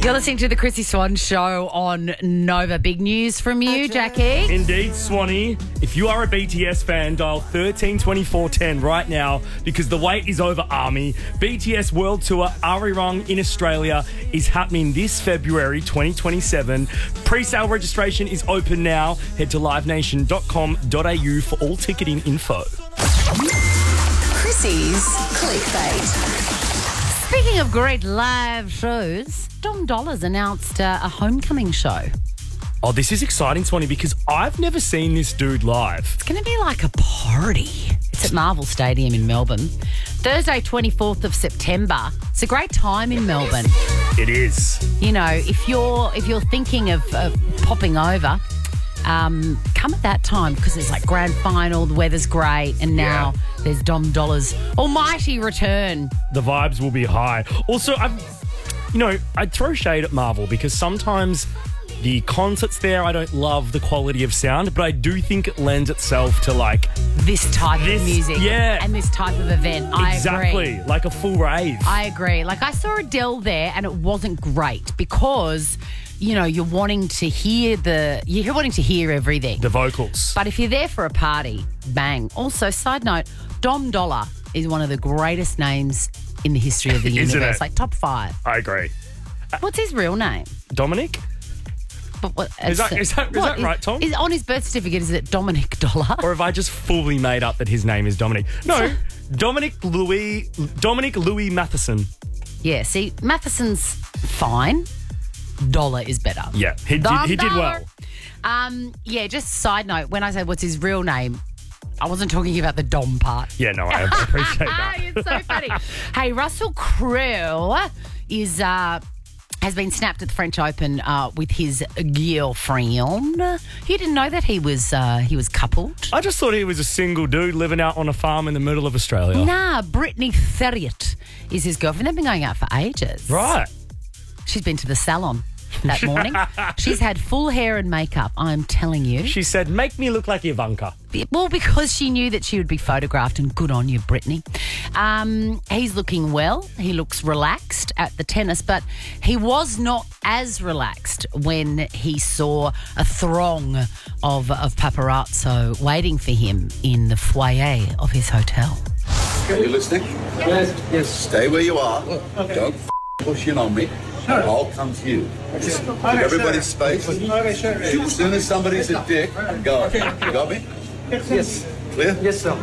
You're listening to the Chrissy Swan Show on Nova. Big news from you, Jackie. Indeed, Swanee. If you are a BTS fan, dial 132410 right now because the wait is over, Army. BTS World Tour Arirang in Australia is happening this February 2027. Pre-sale registration is open now. Head to livenation.com.au for all ticketing info. Chrissy's Clickbait. Speaking of great live shows, Dom Dollars announced a homecoming show. Oh, this is exciting, Swanee, because I've never seen this dude live. It's going to be like a party. It's at Marvel Stadium in Melbourne. Thursday, 24th of September. It's a great time in Melbourne. It is. You know, if you're thinking of popping over, come at that time because there's like grand final, the weather's great, and now there's Dom Dollars' almighty return. The vibes will be high. Also, I'd throw shade at Marvel because sometimes the concerts there, I don't love the quality of sound, but I do think it lends itself to like this type of music, and this type of event. Exactly, I agree. like a full rave. I agree. Like I saw Adele there, and it wasn't great because you're wanting to hear everything, the vocals. But if you're there for a party, bang. Also, side note, Dom Dollar is one of the greatest names in the history of the universe, like top 5. I agree. What's his real name? Dominic? But Is that right, Tom? Is on his birth certificate, is it Dominic Dollar? Or have I just fully made up that his name is Dominic? No, Dominic Louis Matheson. Yeah, see, Matheson's fine. Dollar is better. Yeah, he did well. Just side note, when I say what's his real name, I wasn't talking about the Dom part. Yeah, no, I appreciate that. It's so funny. Hey, Russell Crowe has been snapped at the French Open with his girlfriend. You didn't know that he was coupled? I just thought he was a single dude living out on a farm in the middle of Australia. Nah, Brittany Theriot is his girlfriend. They've been going out for ages. Right. She's been to the salon that morning. She's had full hair and makeup, I'm telling you. She said, make me look like Ivanka. Well, because she knew that she would be photographed, and good on you, Brittany. He's looking well. He looks relaxed at the tennis, but he was not as relaxed when he saw a throng of paparazzo waiting for him in the foyer of his hotel. Are you listening? Yes. Stay where you are. Okay. Don't push in on me. I'll come to you. Just give everybody space. Okay, sure. As soon as somebody's a dick, go. You got me? Yes. Clear? Yes, sir.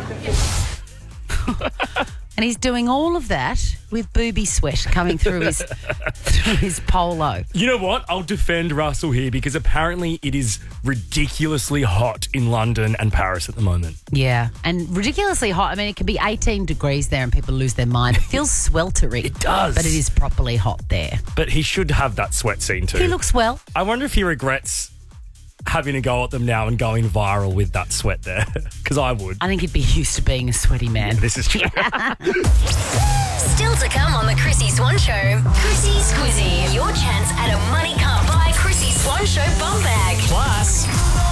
And he's doing all of that with booby sweat coming through his polo. You know what? I'll defend Russell here because apparently it is ridiculously hot in London and Paris at the moment. Yeah, and ridiculously hot. I mean, it can be 18 degrees there and people lose their mind. It feels sweltering. It does. But it is properly hot there. But he should have that sweat scene too. He looks well. I wonder if he regrets having a go at them now and going viral with that sweat there, because I would. I think he'd be used to being a sweaty man. Yeah, this is true. Still to come on the Chrissy Swan Show. Chrissy's Quizzy. Your chance at a money can't buy Chrissy Swan Show bum bag. Plus,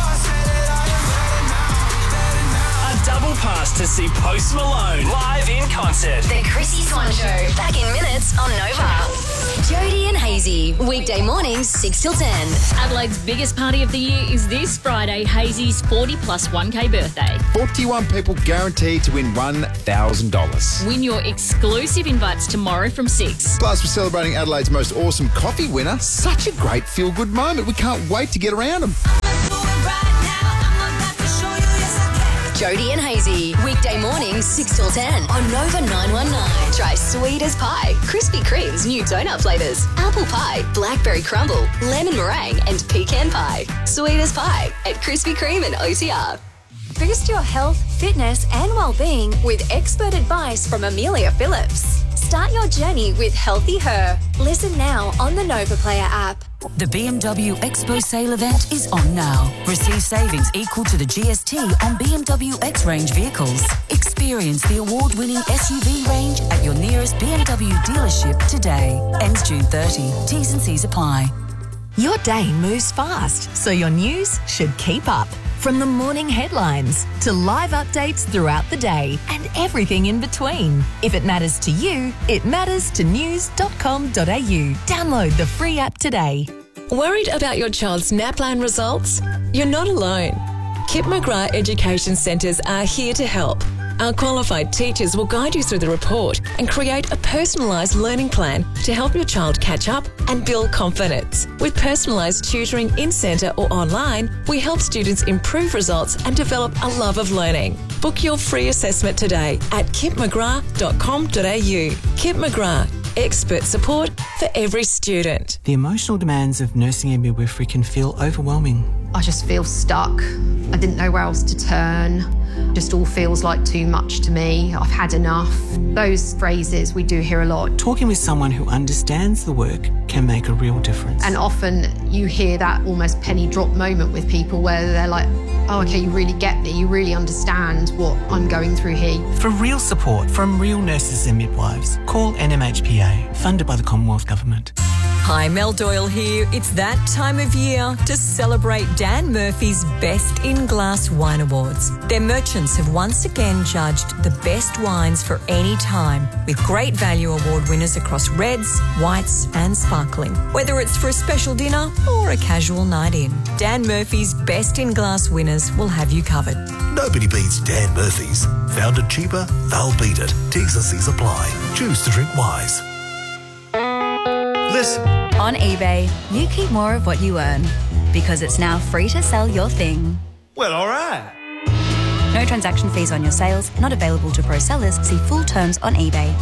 a double pass to see Post Malone live in concert. The Chrissy Swan Show. Back in minutes on Nova. Jody and Hazy. Weekday mornings 6 till 10. Adelaide's biggest party of the year is this Friday, Hazy's 40 plus 1K birthday. 41 people guaranteed to win $1,000. Win your exclusive invites tomorrow from 6. Plus, we're celebrating Adelaide's most awesome coffee winner. Such a great feel-good moment. We can't wait to get around them. Jody and Hazy. Weekday mornings 6 till 10 on Nova 919. Try sweet as pie, Krispy Kreme's new donut flavours, apple pie, blackberry crumble, lemon meringue and pecan pie. Sweet as pie at Krispy Kreme and OTR. Boost your health, fitness and well-being with expert advice from Amelia Phillips. Start your journey with Healthy Her. Listen now on the Nova Player app. The BMW Expo Sale event is on now. Receive savings equal to the GST on BMW X-Range vehicles. Experience the award-winning SUV range at your nearest BMW dealership today. Ends June 30. T's and C's apply. Your day moves fast, so your news should keep up. From the morning headlines to live updates throughout the day and everything in between. If it matters to you, it matters to news.com.au. Download the free app today. Worried about your child's NAPLAN results? You're not alone. Kip McGrath Education Centres are here to help. Our qualified teachers will guide you through the report and create a personalised learning plan to help your child catch up and build confidence. With personalised tutoring in-centre or online, we help students improve results and develop a love of learning. Book your free assessment today at kipmcgrath.com.au. Kip McGrath, expert support for every student. The emotional demands of nursing and midwifery can feel overwhelming. I just feel stuck. I didn't know where else to turn. Just all feels like too much to me. I've had enough. Those phrases we do hear a lot. Talking with someone who understands the work can make a real difference. And often you hear that almost penny drop moment with people where they're like, oh, okay, you really get me. You really understand what I'm going through here. For real support from real nurses and midwives, call NMHPA, funded by the Commonwealth Government. Hi, Mel Doyle here. It's that time of year to celebrate Dan Murphy's Best in Glass Wine Awards. Their merchants have once again judged the best wines for any time, with great value award winners across reds, whites and sparkling. Whether it's for a special dinner or a casual night in, Dan Murphy's Best in Glass winners will have you covered. Nobody beats Dan Murphy's. Found it cheaper, they'll beat it. T's and C's apply. Choose to drink wise. Listen. On eBay, you keep more of what you earn because it's now free to sell your thing. Well, all right. No transaction fees on your sales, not available to pro sellers. See full terms on eBay.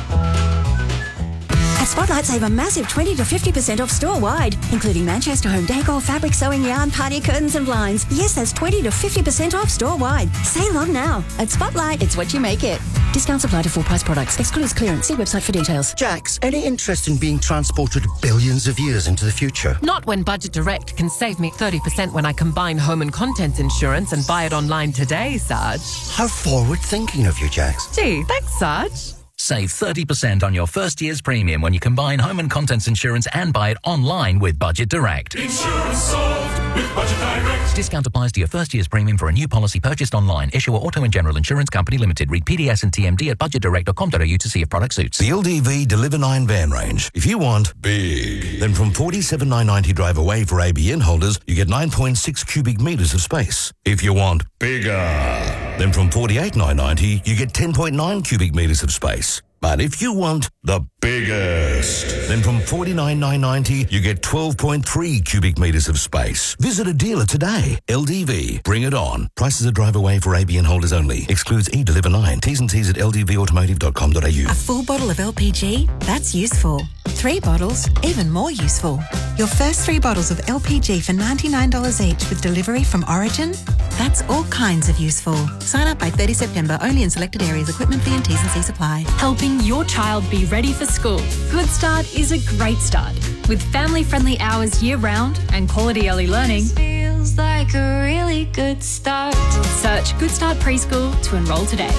At Spotlight, save a massive 20 to 50% off store-wide, including Manchester home decor, fabric, sewing yarn, party curtains and blinds. Yes, that's 20 to 50% off store-wide. Save on now. At Spotlight, it's what you make it. Discounts apply to full-price products. Excludes clearance. See website for details. Jax, any interest in being transported billions of years into the future? Not when Budget Direct can save me 30% when I combine home and contents insurance and buy it online today, Sarge. How forward-thinking of you, Jax. Gee, thanks, Sarge. Save 30% on your first year's premium when you combine home and contents insurance and buy it online with Budget Direct. Insurance solved with Budget Direct. Discount applies to your first year's premium for a new policy purchased online. Issuer Auto and General Insurance Company Limited. Read PDS and TMD at budgetdirect.com.au to see if product suits. The LDV Deliver 9 van range. If you want big, then from $47,990 drive away for ABN holders, you get 9.6 cubic metres of space. If you want bigger, then from $48,990 you get 10.9 cubic metres of space. But if you want the biggest, then from $49,990 you get 12.3 cubic metres of space. Visit a dealer today. LDV, bring it on. Prices are drive away for ABN holders only. Excludes eDeliver 9. T's and T's at ldvautomotive.com.au. A full bottle of LPG? That's useful. 3 bottles? Even more useful. Your first 3 bottles of LPG for $99 each with delivery from Origin? That's all kinds of useful. Sign up by 30 September only in selected areas. Equipment fee and T's and C's apply. Helping your child be ready for school. Good Start is a great start. With family-friendly hours year-round and quality early learning, Feels like a really good start. Search Good Start Preschool to enrol today.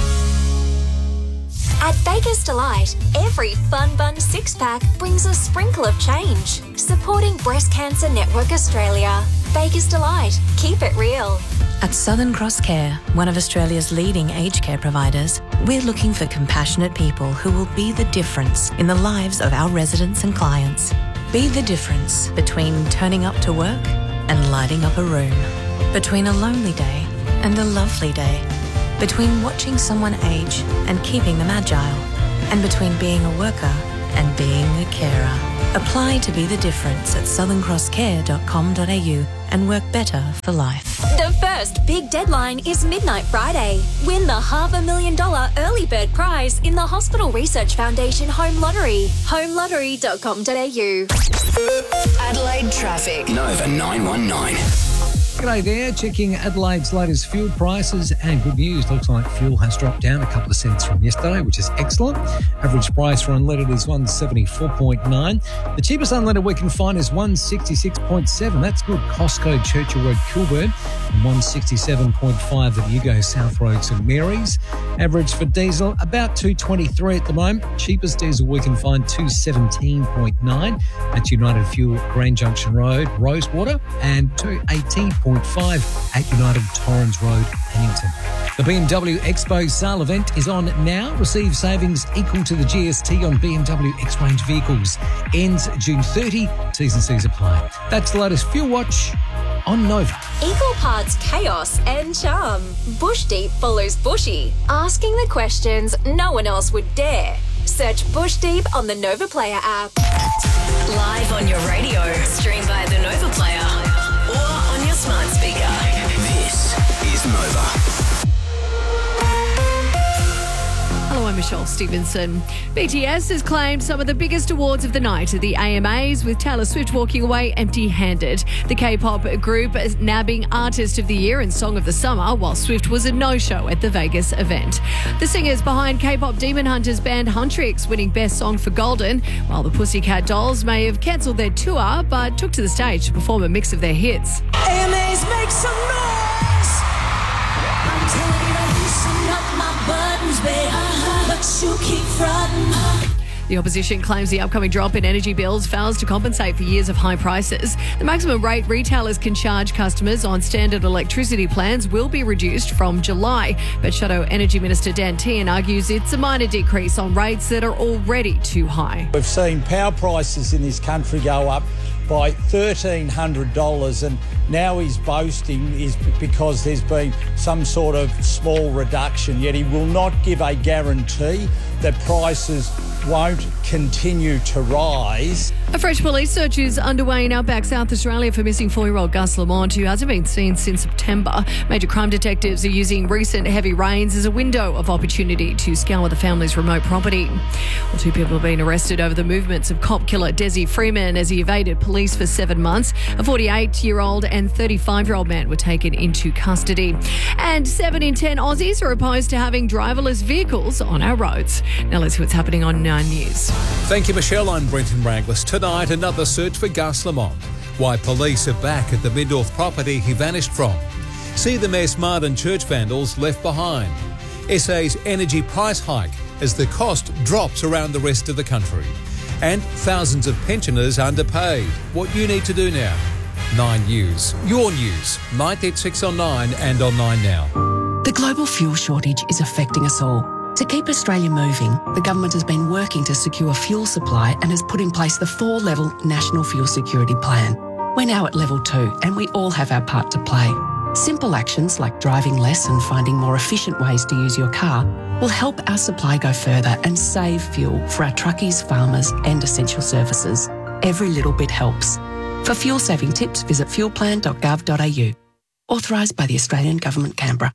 At Baker's Delight, every Fun Bun 6-pack brings a sprinkle of change. Supporting Breast Cancer Network Australia. Baker's Delight. Keep it real. At Southern Cross Care, one of Australia's leading aged care providers, we're looking for compassionate people who will be the difference in the lives of our residents and clients. Be the difference between turning up to work and lighting up a room. Between a lonely day and a lovely day. Between watching someone age and keeping them agile. And between being a worker and being a carer. Apply to be the difference at southerncrosscare.com.au and work better for life. The first big deadline is Midnight Friday. Win the $500,000 early bird prize in the Hospital Research Foundation Home Lottery. homelottery.com.au. Adelaide traffic. Nova 919. G'day there, checking Adelaide's latest fuel prices and good news. Looks like fuel has dropped down a couple of cents from yesterday, which is excellent. Average price for unleaded is $174.9. The cheapest unleaded we can find is $166.7. That's good. Costco, Churchill Road, Kilburn, and $167.5 at Yugo, South Road, St Mary's. Average for diesel, about $2.23 at the moment. Cheapest diesel we can find, $2.17.3. 218.9 at United Fuel Grand Junction Road, Rosewater, and 218.5 at United Torrens Road, Pennington. The BMW Expo sale event is on now. Receive savings equal to the GST on BMW X-Range vehicles. Ends June 30. T's and C's apply. That's the latest Fuel Watch on Nova. Equal parts chaos and charm. Bush Deep follows Bushy, asking the questions no one else would dare. Search Bush Deep on the Nova Player app. Live on your radio. Stream via the Nova Player or on your smart speaker. This is Nova. Hello, I'm Michelle Stevenson. BTS has claimed some of the biggest awards of the night at the AMAs, with Taylor Swift walking away empty-handed. The K-pop group is nabbing Artist of the Year and Song of the Summer, while Swift was a no-show at the Vegas event. The singers behind K-pop Demon Hunters band Huntrix winning Best Song for Golden, while the Pussycat Dolls may have cancelled their tour but took to the stage to perform a mix of their hits. AMAs, make some noise! I'm telling you to loosen up my buttons, babe. But you keep frontin'. The opposition claims the upcoming drop in energy bills fails to compensate for years of high prices. The maximum rate retailers can charge customers on standard electricity plans will be reduced from July. But Shadow Energy Minister Dan Tehan argues it's a minor decrease on rates that are already too high. We've seen power prices in this country go up by $1,300, and now he's boasting is because there's been some sort of small reduction, yet he will not give a guarantee that prices won't continue to rise. A fresh police search is underway in outback South Australia for missing 4-year-old Gus Lamont, who hasn't been seen since September. Major crime detectives are using recent heavy rains as a window of opportunity to scour the family's remote property. Well, 2 people have been arrested over the movements of cop killer Desi Freeman as he evaded police for 7 months. A 48-year-old and 35-year-old man were taken into custody. And 7 in 10 Aussies are opposed to having driverless vehicles on our roads. Now let's see what's happening on 9 News. Thank you, Michelle. I'm Brenton Raglis. Tonight, another search for Gus Lamont. Why police are back at the Midnorth property he vanished from. See the Mayor Marden church vandals left behind. SA's energy price hike as the cost drops around the rest of the country. And thousands of pensioners underpaid. What you need to do now. 9 News. Your news. 936 on 9 and on 9 Now. The global fuel shortage is affecting us all. To keep Australia moving, the government has been working to secure fuel supply and has put in place the 4-level National Fuel Security Plan. We're now at level 2 and we all have our part to play. Simple actions like driving less and finding more efficient ways to use your car will help our supply go further and save fuel for our truckies, farmers and essential services. Every little bit helps. For fuel saving tips, visit fuelplan.gov.au. Authorised by the Australian Government, Canberra.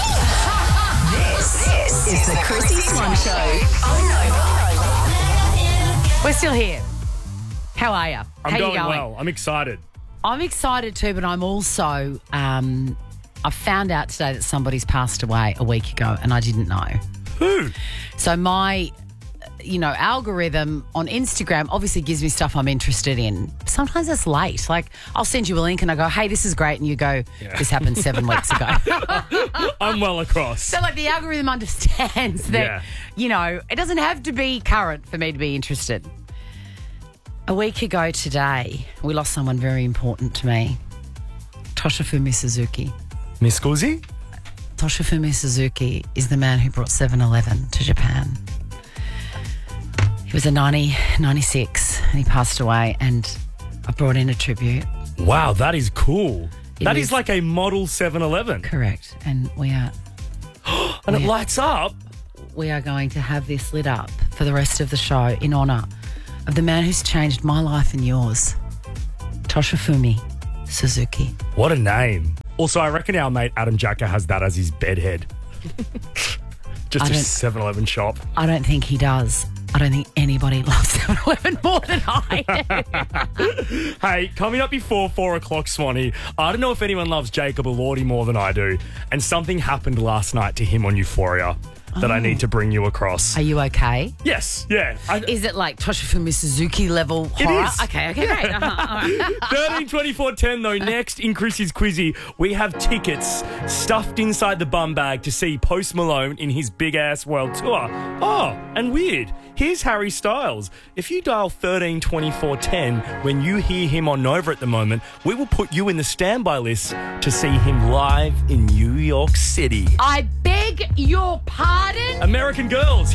This is the Chrissy Swan Show on Nova. We're still here. How are you? I'm going well. I'm excited. I'm excited too, but I'm also, I found out today that somebody's passed away a week ago and I didn't know. Who? So my, algorithm on Instagram obviously gives me stuff I'm interested in. Sometimes it's late. Like, I'll send you a link and I go, hey, this is great. And you go, this happened 7 weeks ago. I'm well across. So, the algorithm understands that, it doesn't have to be current for me to be interested. A week ago today, we lost someone very important to me. Toshifumi Suzuki. Miss Guzzi? Toshifumi Suzuki is the man who brought 7-Eleven to Japan. He was a 96 and he passed away, and I brought in a tribute. Wow, that is cool. That is is like a model 7-Eleven. Correct. And we are... and it lights up. We are going to have this lit up for the rest of the show in honour of the man who's changed my life and yours, Toshifumi Suzuki. What a name. Also, I reckon our mate Adam Jacka has that as his bedhead. Just a 7-Eleven shop. I don't think he does. I don't think anybody loves 7-Eleven more than I do. Hey, coming up before 4 o'clock, Swanee, I don't know if anyone loves Jacob Elordi more than I do, and something happened last night to him on Euphoria that I need to bring you across. Are you okay? Yes, yeah. Is it like Toshifumi Suzuki level horror? It is. Okay, great. 13-24-10 though, next in Chrissy's Quizzy, we have tickets stuffed inside the bum bag to see Post Malone in his big-ass world tour. Oh, and weird, Here's Harry Styles. If you dial 13 24 10 when you hear him on Nova at the moment, we will put you in the standby list to see him live in New York City. I beg your pardon? American Girls.